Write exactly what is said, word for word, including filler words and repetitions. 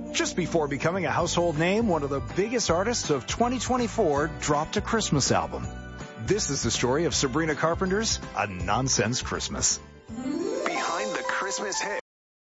Just before becoming a household name, one of the biggest artists of twenty twenty-four dropped a Christmas album. This is the story of Sabrina Carpenter's A Nonsense Christmas. Behind the Christmas hit.